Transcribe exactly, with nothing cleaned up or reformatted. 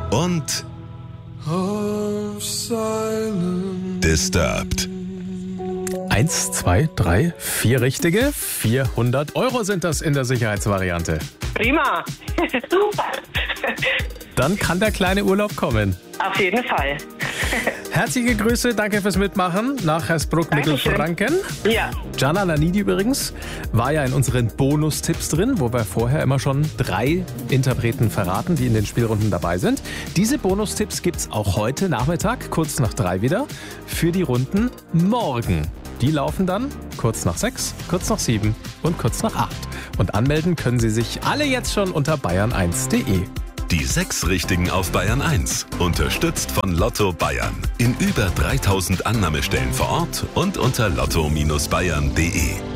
und Disturbed. Eins, zwei, drei, vier richtige. vierhundert Euro sind das in der Sicherheitsvariante. Prima. Super. Dann kann der kleine Urlaub kommen. Auf jeden Fall. Herzliche Grüße, danke fürs Mitmachen nach Hersbruck, Mittelfranken. Ja. Gianna Nannini übrigens war ja in unseren Bonustipps drin, wo wir vorher immer schon drei Interpreten verraten, die in den Spielrunden dabei sind. Diese Bonustipps gibt's auch heute Nachmittag, kurz nach drei wieder, für die Runden morgen. Die laufen dann kurz nach sechs, kurz nach sieben und kurz nach acht. Und anmelden können Sie sich alle jetzt schon unter bayern eins punkt de. Die sechs Richtigen auf Bayern eins. Unterstützt von Lotto Bayern. In über dreitausend Annahmestellen vor Ort und unter lotto Bindestrich bayern punkt de.